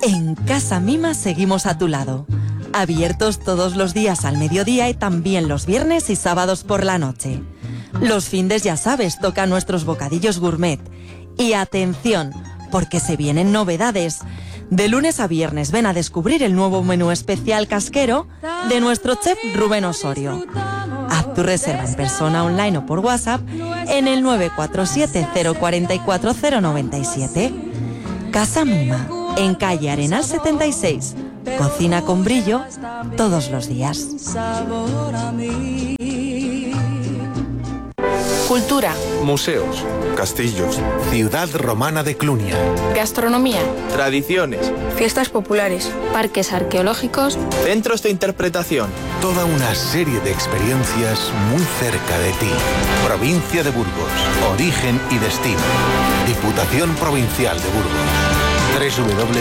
En Casa Mima seguimos a tu lado. Abiertos todos los días al mediodía y también los viernes y sábados por la noche. Los findes, ya sabes, tocan nuestros bocadillos gourmet. Y atención, porque se vienen novedades. De lunes a viernes ven a descubrir el nuevo menú especial casquero de nuestro chef Rubén Osorio. Haz tu reserva en persona, online o por WhatsApp en el 947 044 097. Casa Mima, en calle Arenal 76. Cocina con brillo todos los días. Cultura, museos, castillos, ciudad romana de Clunia, gastronomía, tradiciones, fiestas populares, parques arqueológicos, centros de interpretación. Toda una serie de experiencias muy cerca de ti. Provincia de Burgos, origen y destino. Diputación Provincial de Burgos.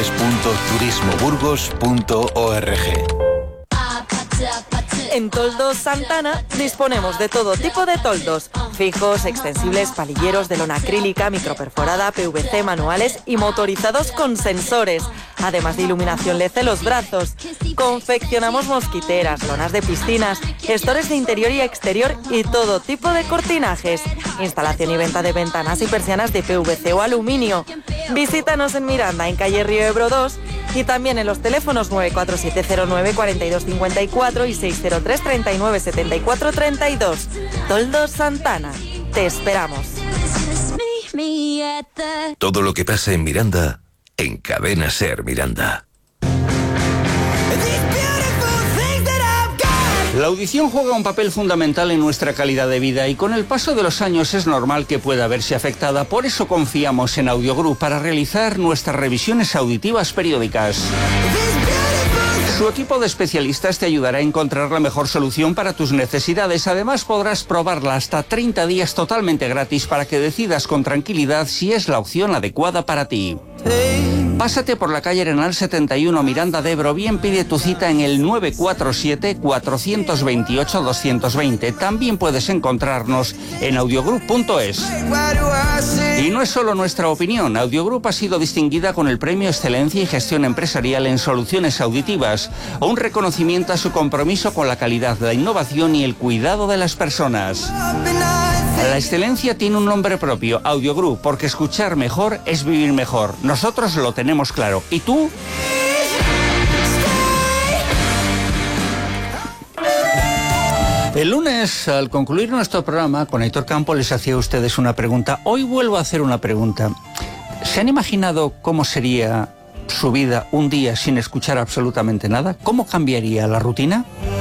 www.turismoburgos.org. En Toldos Santana disponemos de todo tipo de toldos, fijos, extensibles, palilleros de lona acrílica, microperforada, PVC, manuales y motorizados con sensores, además de iluminación LED en los brazos. Confeccionamos mosquiteras, lonas de piscinas, gestores de interior y exterior y todo tipo de cortinajes, instalación y venta de ventanas y persianas de PVC o aluminio. Visítanos en Miranda, en calle Río Ebro 2, y también en los teléfonos 94709 4254 y 603 39 74 32. Toldos Santana. Te esperamos. Todo lo que pasa en Miranda, en Cadena Ser Miranda. La audición juega un papel fundamental en nuestra calidad de vida y con el paso de los años es normal que pueda verse afectada. Por eso confiamos en Audiogroup para realizar nuestras revisiones auditivas periódicas. Su equipo de especialistas te ayudará a encontrar la mejor solución para tus necesidades. Además, podrás probarla hasta 30 días totalmente gratis para que decidas con tranquilidad si es la opción adecuada para ti. Pásate por la calle Arenal 71, Miranda de Ebro. Bien, pide tu cita en el 947-428-220. También puedes encontrarnos en audiogroup.es. Y no es solo nuestra opinión. Audiogroup ha sido distinguida con el Premio Excelencia y Gestión Empresarial en Soluciones Auditivas, un reconocimiento a su compromiso con la calidad, la innovación y el cuidado de las personas. La excelencia tiene un nombre propio, Audiogroup, porque escuchar mejor es vivir mejor. Nosotros lo tenemos claro. ¿Y tú? El lunes, al concluir nuestro programa, con Aitor Campo les hacía a ustedes una pregunta. Hoy vuelvo a hacer una pregunta. ¿Se han imaginado cómo sería su vida un día sin escuchar absolutamente nada? ¿Cómo cambiaría la rutina?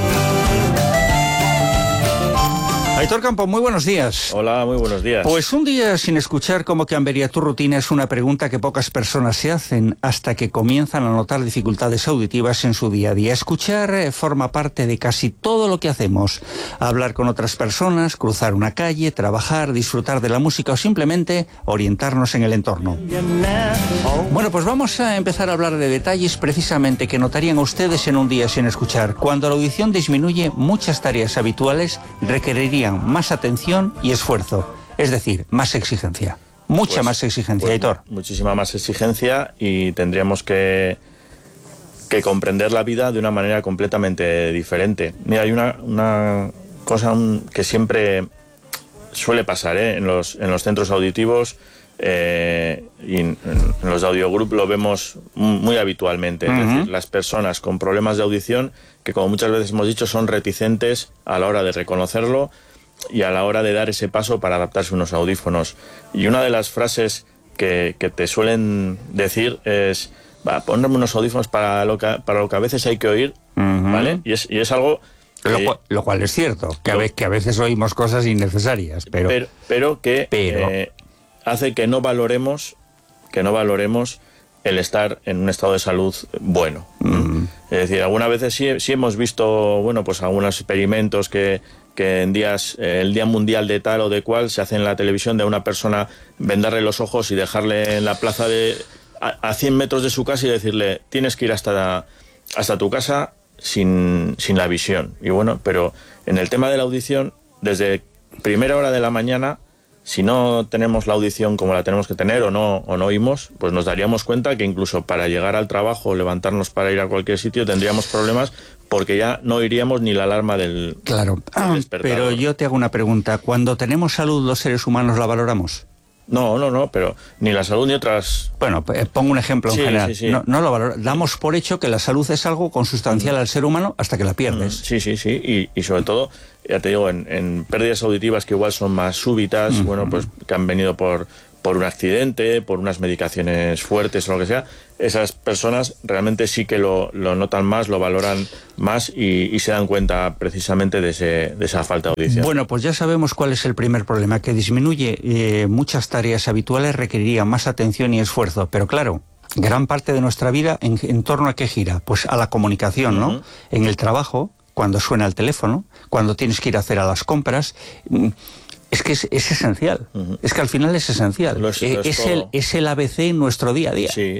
Aitor Campo, muy buenos días. Hola, muy buenos días. Pues un día sin escuchar cómo cambiaría tu rutina es una pregunta que pocas personas se hacen hasta que comienzan a notar dificultades auditivas en su día a día. Escuchar forma parte de casi todo lo que hacemos. Hablar con otras personas, cruzar una calle, trabajar, disfrutar de la música o simplemente orientarnos en el entorno. Bueno, pues vamos a empezar a hablar de detalles precisamente que notarían ustedes en un día sin escuchar. Cuando la audición disminuye, muchas tareas habituales requerirían más atención y esfuerzo, es decir, más exigencia. Mucha más exigencia, Aitor. Muchísima más exigencia y tendríamos que comprender la vida de una manera completamente diferente. Mira, hay una cosa que siempre suele pasar en los centros auditivos y en los de Audiogroup lo vemos muy habitualmente. Es decir, las personas con problemas de audición que, como muchas veces hemos dicho, son reticentes a la hora de reconocerlo y a la hora de dar ese paso para adaptarse a unos audífonos. Y una de las frases que te suelen decir es: ponme unos audífonos para lo que a veces hay que oír, ¿vale? Y es algo... Lo cual es cierto, que a veces oímos cosas innecesarias, pero que hace que no valoremos el estar en un estado de salud bueno. Es decir, algunas veces sí hemos visto, bueno, pues algunos experimentos que en días, el Día Mundial de tal o de cual, se hace en la televisión de una persona vendarle los ojos y dejarle en la plaza a 100 metros de su casa y decirle: tienes que ir hasta tu casa sin la visión. Y bueno, pero en el tema de la audición, desde primera hora de la mañana si no tenemos la audición como la tenemos que tener o no oímos, pues nos daríamos cuenta que incluso para llegar al trabajo o levantarnos para ir a cualquier sitio tendríamos problemas porque ya no oiríamos ni la alarma del Claro, despertador. Pero yo te hago una pregunta. ¿Cuando tenemos salud los seres humanos la valoramos? No, pero ni la salud ni otras... Bueno, pongo un ejemplo en general. Sí. No lo valoramos. Damos por hecho que la salud es algo consustancial al ser humano hasta que la pierdes. Sí. Y sobre todo, ya te digo, en pérdidas auditivas que igual son más súbitas, bueno, pues que han venido por un accidente, por unas medicaciones fuertes o lo que sea, esas personas realmente sí que lo notan más, lo valoran más y se dan cuenta precisamente de esa falta de audición. Bueno, pues ya sabemos cuál es el primer problema, que disminuye muchas tareas habituales, requeriría más atención y esfuerzo, pero claro, gran parte de nuestra vida en torno a qué gira, pues a la comunicación, ¿no? En el trabajo, cuando suena el teléfono, cuando tienes que ir a hacer a las compras... Es que es esencial, es que al final es esencial, es el ABC en nuestro día a día. Sí.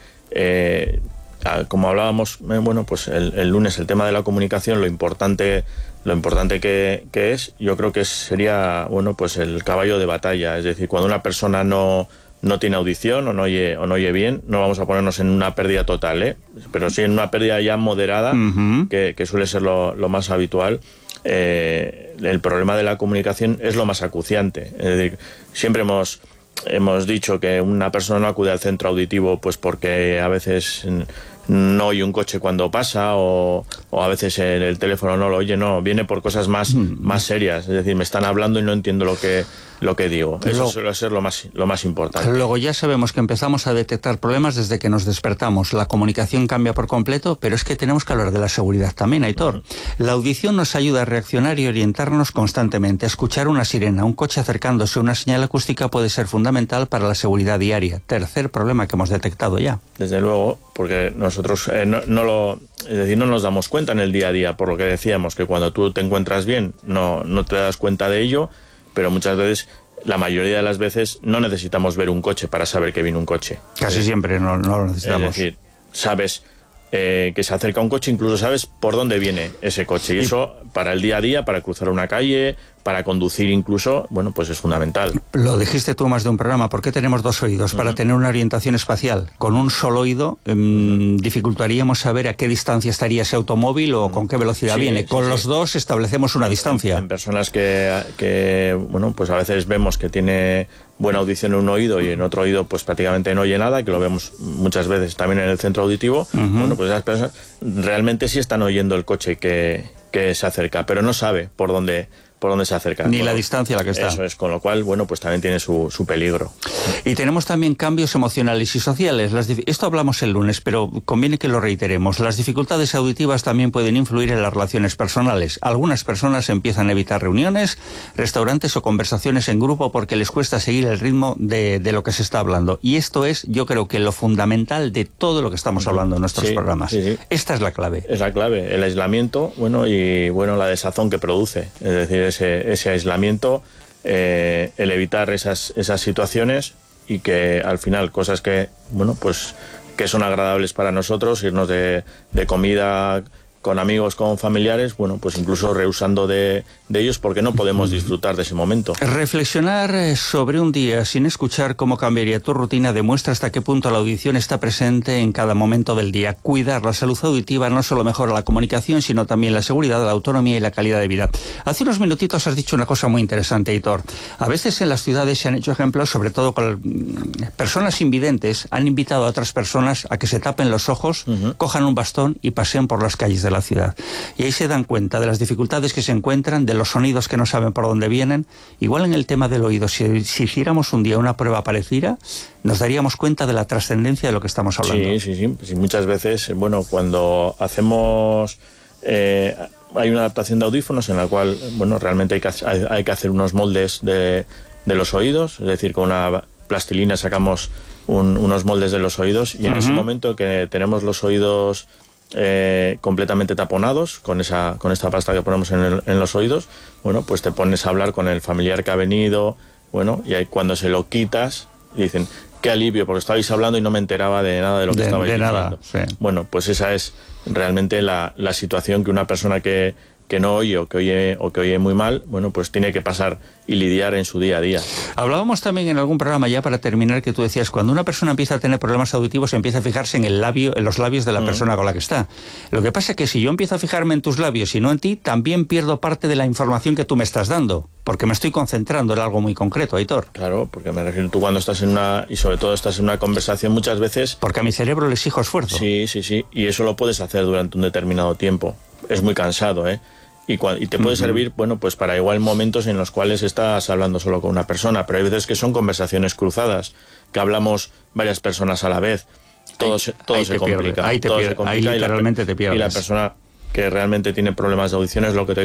Como hablábamos, bueno, pues el lunes, el tema de la comunicación, lo importante que es, yo creo que sería, bueno, pues el caballo de batalla. Es decir, cuando una persona no tiene audición o no oye bien, no vamos a ponernos en una pérdida total, pero sí en una pérdida ya moderada, que suele ser lo más habitual. El problema de la comunicación es lo más acuciante. Es decir, siempre hemos dicho que una persona no acude al centro auditivo pues porque a veces no oye un coche cuando pasa o a veces el teléfono no lo oye, no, viene por cosas más serias. Es decir, me están hablando y no entiendo lo que digo. Eso suele ser lo más importante. Luego ya sabemos que empezamos a detectar problemas desde que nos despertamos. La comunicación cambia por completo, pero es que tenemos que hablar de la seguridad también, Aitor. La audición nos ayuda a reaccionar y orientarnos constantemente. Escuchar una sirena, un coche acercándose, una señal acústica puede ser fundamental para la seguridad diaria. Tercer problema que hemos detectado ya. Desde luego, porque nosotros no nos damos cuenta en el día a día, por lo que decíamos, que cuando tú te encuentras bien no te das cuenta de ello, pero muchas veces, la mayoría de las veces, no necesitamos ver un coche para saber que viene un coche. Casi siempre no lo necesitamos. Es decir, sabes que se acerca un coche, incluso sabes por dónde viene ese coche. Y eso, para el día a día, para cruzar una calle, para conducir incluso, bueno, pues es fundamental. Lo dijiste tú más de un programa. ¿Por qué tenemos dos oídos? Para tener una orientación espacial. Con un solo oído dificultaríamos saber a qué distancia estaría ese automóvil o con qué velocidad viene. Con los dos establecemos una distancia. En personas que, bueno, pues a veces vemos que tiene buena audición en un oído y en otro oído pues prácticamente no oye nada, que lo vemos muchas veces también en el centro auditivo, bueno, pues esas personas realmente sí están oyendo el coche que se acerca, pero no sabe por dónde se acerca. Ni la distancia a la que está. Eso es, con lo cual, bueno, pues también tiene su peligro. Y tenemos también cambios emocionales y sociales. Esto hablamos el lunes, pero conviene que lo reiteremos. Las dificultades auditivas también pueden influir en las relaciones personales. Algunas personas empiezan a evitar reuniones, restaurantes o conversaciones en grupo porque les cuesta seguir el ritmo de lo que se está hablando. Y esto es, yo creo que lo fundamental de todo lo que estamos hablando en nuestros programas. Sí. Esta es la clave. Es la clave, el aislamiento, y la desazón que produce. Es decir, ese aislamiento, el evitar esas situaciones y que al final cosas que, bueno, pues que son agradables para nosotros, irnos de comida con amigos, con familiares, bueno, pues incluso rehusando de ellos porque no podemos disfrutar de ese momento. Reflexionar sobre un día sin escuchar cómo cambiaría tu rutina demuestra hasta qué punto la audición está presente en cada momento del día. Cuidar la salud auditiva no solo mejora la comunicación, sino también la seguridad, la autonomía y la calidad de vida. Hace unos minutitos has dicho una cosa muy interesante, Aitor. A veces en las ciudades se han hecho ejemplos, sobre todo con personas invidentes, han invitado a otras personas a que se tapen los ojos, cojan un bastón y paseen por las calles de la ciudad. Y ahí se dan cuenta de las dificultades que se encuentran, de los sonidos que no saben por dónde vienen. Igual en el tema del oído, si hiciéramos un día una prueba parecida, nos daríamos cuenta de la trascendencia de lo que estamos hablando. Sí. Muchas veces, bueno, cuando hacemos... hay una adaptación de audífonos en la cual, bueno, realmente hay que hacer unos moldes de los oídos, es decir, con una plastilina sacamos unos moldes de los oídos y en ese momento que tenemos los oídos completamente taponados con esta pasta que ponemos en los oídos, bueno, pues te pones a hablar con el familiar que ha venido, bueno, y ahí cuando se lo quitas dicen, qué alivio, porque estabais hablando y no me enteraba de nada de lo que estabais diciendo. Sí. Bueno, pues esa es realmente la situación que una persona que que no oye o que oye muy mal, bueno, pues tiene que pasar y lidiar en su día a día. Hablábamos también en algún programa, ya para terminar, que tú decías, cuando una persona empieza a tener problemas auditivos, empieza a fijarse en los labios de la persona con la que está. Lo que pasa es que si yo empiezo a fijarme en tus labios y no en ti, también pierdo parte de la información que tú me estás dando, porque me estoy concentrando en algo muy concreto, Aitor. Claro, porque me refiero, tú cuando estás y sobre todo estás en una conversación muchas veces... Porque a mi cerebro le exijo esfuerzo. Sí, y eso lo puedes hacer durante un determinado tiempo. Es muy cansado, ¿eh? Y te puede servir, bueno, pues para igual momentos en los cuales estás hablando solo con una persona, pero hay veces que son conversaciones cruzadas, que hablamos varias personas a la vez, todo se complica. Ahí literalmente te pierdes. Y la persona que realmente tiene problemas de audición es lo que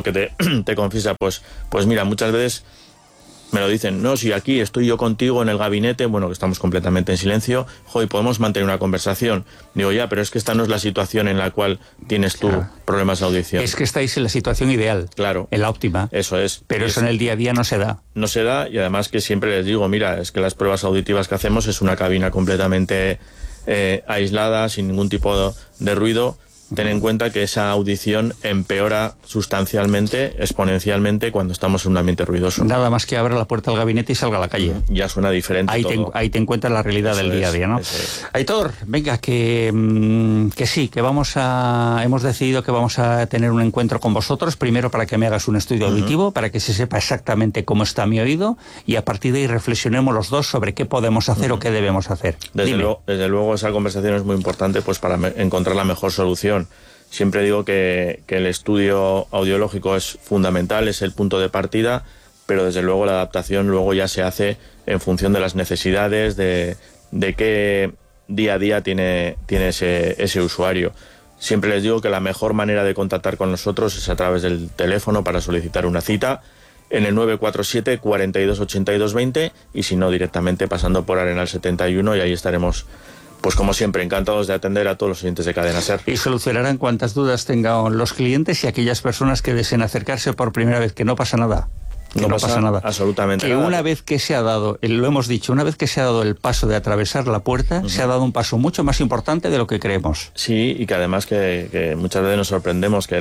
te confiesa, pues mira, muchas veces me lo dicen, no, si aquí estoy yo contigo en el gabinete, bueno, que estamos completamente en silencio, joder, podemos mantener una conversación. Digo, ya, pero es que esta no es la situación en la cual tienes tú problemas de audición. Es que estáis en la situación ideal, claro, en la óptima. Eso es. Pero eso en el día a día no se da. No se da, y además que siempre les digo, mira, es que las pruebas auditivas que hacemos es una cabina completamente aislada, sin ningún tipo de ruido. Ten en cuenta que esa audición empeora sustancialmente, exponencialmente, cuando estamos en un ambiente ruidoso. Nada más que abra la puerta del gabinete y salga a la calle. Ya suena diferente todo. Ahí te encuentras la realidad del día a día, ¿no? Aitor, venga, que sí, que hemos decidido que vamos a tener un encuentro con vosotros, primero para que me hagas un estudio auditivo, para que se sepa exactamente cómo está mi oído, y a partir de ahí reflexionemos los dos sobre qué podemos hacer o qué debemos hacer. Desde luego esa conversación es muy importante, pues para encontrar la mejor solución. Siempre digo que el estudio audiológico es fundamental, es el punto de partida, pero desde luego la adaptación luego ya se hace en función de las necesidades, de qué día a día tiene ese usuario. Siempre les digo que la mejor manera de contactar con nosotros es a través del teléfono para solicitar una cita en el 947 42 82 20, y si no, directamente pasando por Arenal 71, y ahí estaremos, pues como siempre, encantados de atender a todos los oyentes de Cadena SER. Y solucionarán cuantas dudas tengan los clientes y aquellas personas que deseen acercarse por primera vez, que no pasa nada. No pasa nada. Absolutamente que nada. Una vez que se ha dado, lo hemos dicho, una vez que se ha dado el paso de atravesar la puerta, se ha dado un paso mucho más importante de lo que creemos. Sí, y que además que muchas veces nos sorprendemos que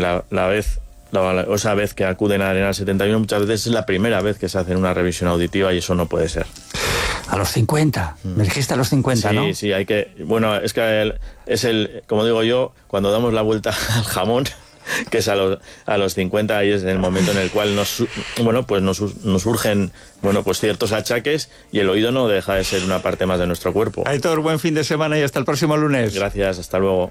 esa vez que acuden a Arenal 71, muchas veces es la primera vez que se hace una revisión auditiva, y eso no puede ser. A los 50, me dijiste a los 50, sí, ¿no? Sí, hay que... Bueno, es que como digo yo, cuando damos la vuelta al jamón, que es a los 50, ahí es el momento en el cual nos surgen, pues ciertos achaques, y el oído no deja de ser una parte más de nuestro cuerpo. Aitor, buen fin de semana y hasta el próximo lunes. Gracias, hasta luego.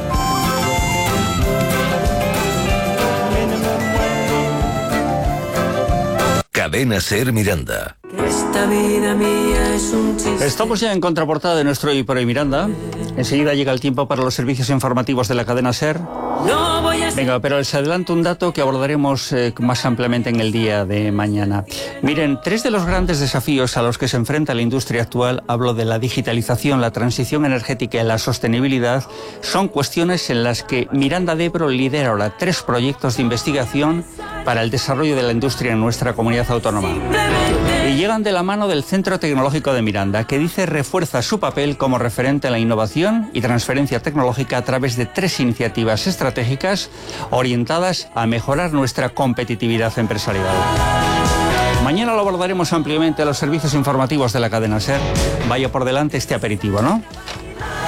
Cadena SER Miranda. Esta vida mía es un chiste. Estamos ya en contraportada de nuestro Hoy por Hoy Miranda. Enseguida llega el tiempo para los servicios informativos de la cadena SER. No voy a... Venga, pero les adelanto un dato que abordaremos más ampliamente en el día de mañana. Miren, 3 de los grandes desafíos a los que se enfrenta la industria actual, hablo de la digitalización, la transición energética y la sostenibilidad, son cuestiones en las que Miranda de Ebro lidera ahora 3 proyectos de investigación para el desarrollo de la industria en nuestra comunidad autónoma. Y llegan de la mano del Centro Tecnológico de Miranda, que refuerza su papel como referente en la innovación y transferencia tecnológica a través de 3 iniciativas estratégicas orientadas a mejorar nuestra competitividad empresarial. Mañana lo abordaremos ampliamente en los servicios informativos de la cadena SER. Vaya por delante este aperitivo, ¿no?